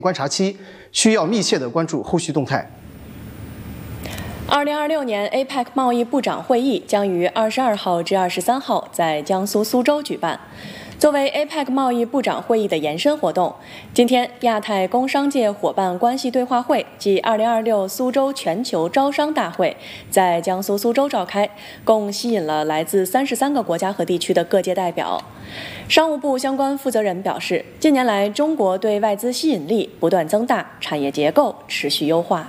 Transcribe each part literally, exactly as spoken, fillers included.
观察期，需要密切的关注后续动态。 二零二六年 A P E C 贸易部长会议将于二十二号至二十三号在江苏苏州举办。作为 A P E C 贸易部长会议的延伸活动，今天亚太工商界伙伴关系对话会暨二零二六苏州全球招商大会在江苏苏州召开，共吸引了来自三十三个国家和地区的各界代表。商务部相关负责人表示，近年来中国对外资吸引力不断增大，产业结构持续优化。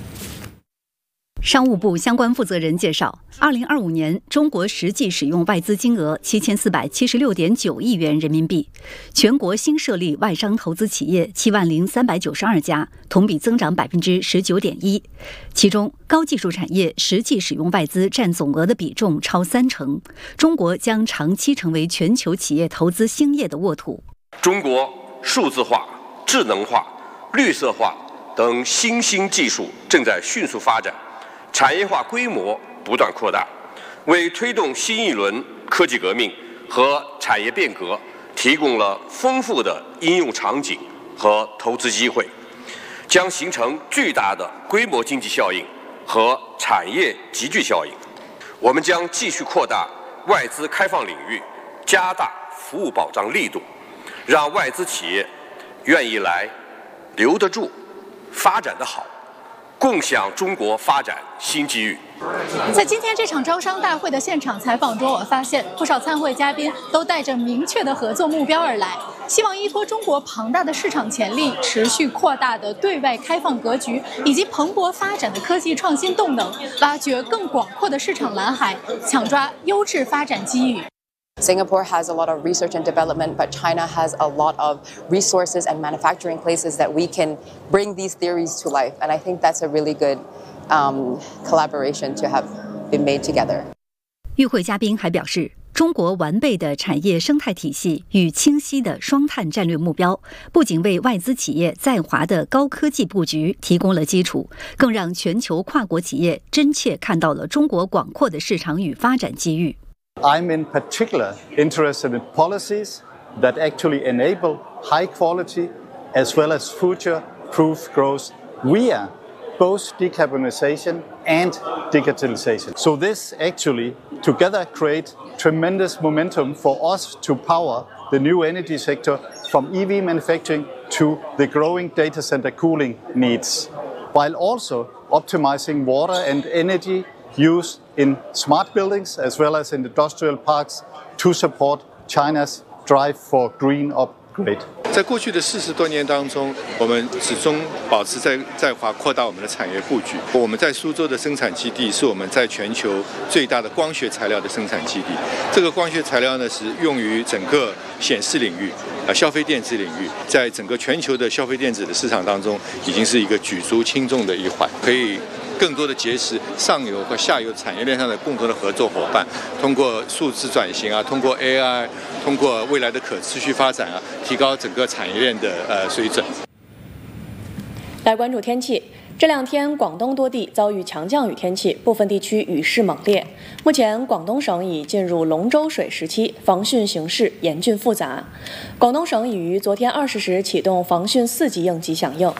商务部相关负责人介绍，二零二五年中国实际使用外资金额七千四百七十六点九亿元人民币，全国新设立外商投资企业七万零三百九十二家，同比增长百分之十九点一。其中，高技术产业实际使用外资占总额的比重超三成。中国将长期成为全球企业投资兴业的沃土。 中国数字化、智能化、绿色化等新兴技术正在迅速发展。产业化规模不断扩大，为推动新一轮科技革命和产业变革提供了丰富的应用场景和投资机会，将形成巨大的规模经济效应和产业集聚效应。我们将继续扩大外资开放领域，加大服务保障力度，让外资企业愿意来、留得住、发展得好，共享中国发展新机遇。 在今天这场招商大会的现场采访中，我发现不少参会嘉宾都带着明确的合作目标而来，希望依托中国庞大的市场潜力、持续扩大的对外开放格局以及蓬勃发展的科技创新动能，挖掘更广阔的市场蓝海，抢抓优质发展机遇。 Singapore has a lot of research and development, but China has a lot of resources and manufacturing places that we can bring these theories to life. And I think that's a really good um, collaboration to have been made together. 与会嘉宾还表示，中国完备的产业生态体系与清晰的双碳战略目标，不仅为外资企业在华的高科技布局提供了基础，更让全球跨国企业真切看到了中国广阔的市场与发展机遇。 I'm in particular interested in policies that actually enable high quality as well as future-proof growth via both decarbonization and digitalization. So this actually together create tremendous momentum for us to power the new energy sector from E V manufacturing to the growing data center cooling needs, while also optimizing water and energy use in smart buildings as well as in industrial parks to support China's drive for green upgrade. 在过去的四十多年当中，我们始终保持在在华扩大我们的产业布局。我们在苏州的生产基地是我们在全球最大的光学材料的生产基地。这个光学材料呢是用于整个显示领域、呃消费电子领域，在整个全球的消费电子的市场当中，已经是一个举足轻重的一环，可以更多的结识上游和下游产业链上的共同的合作伙伴，通过数字转型啊，通过 A I， 通过未来的可持续发展啊，提高整个产业链的呃水准。 来关注天气，这两天广东多地遭遇强降雨天气，部分地区雨势猛烈。目前广东省已进入龙舟水时期，防汛形势严峻复杂。广东省已于昨天二十时启动防汛四级应急响应。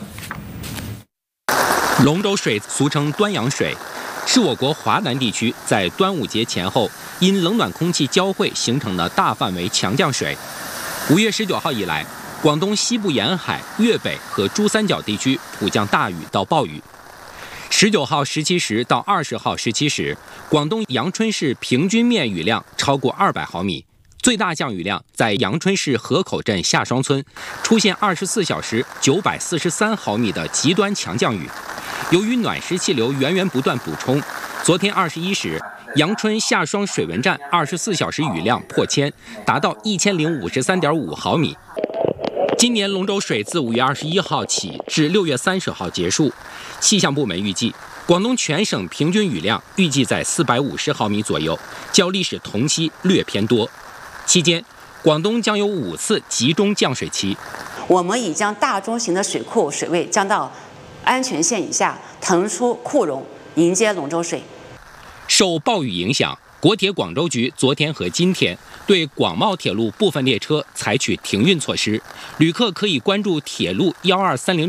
龙舟水俗称端阳水，是我国华南地区在端午节前后因冷暖空气交汇形成的大范围强降水。五月十九号以来，广东西部沿海、粤北和珠三角地区普降大雨到暴雨。十九号十七时到二十号十七时，广东阳春市平均面雨量超过二百毫米。最大降雨量在阳春市河口镇下双村出现二十四小时九百四十三毫米的极端强降雨。由于暖湿气流源源不断补充，昨天二十一时，阳春下双水文站二十四小时雨量破千，达到一千零五十三点五毫米。今年龙舟水自五月二十一号起至六月三十号结束，气象部门预计，广东全省平均雨量预计在四百五十毫米左右，较历史同期略偏多。期间，广东将有五次集中降水期。 我们已将大中型的水库水位降到安全线以下，腾出库容，迎接龙舟水。 受暴雨影响， 国铁广州局昨天和今天对广茂铁路部分列车采取停运措施，旅客可以关注铁路幺二三零。